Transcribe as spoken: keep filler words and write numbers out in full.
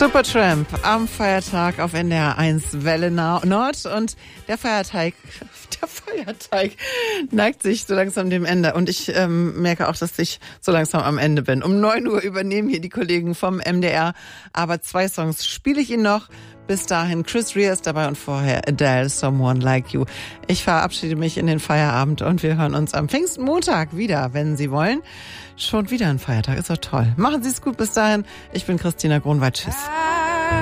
Supertramp am Feiertag auf N D R eins Welle Nord und der Feiertag, der Feiertag neigt sich so langsam dem Ende und ich ähm, merke auch, dass ich so langsam am Ende bin. Um neun Uhr übernehmen hier die Kollegen vom M D R, aber zwei Songs spiele ich Ihnen noch. Bis dahin Chris Rea ist dabei und vorher Adele, Someone Like You. Ich verabschiede mich in den Feierabend und wir hören uns am Pfingstmontag wieder, wenn Sie wollen. Schon wieder ein Feiertag, ist doch toll. Machen Sie es gut bis dahin. Ich bin Christina Grunwald. Tschüss.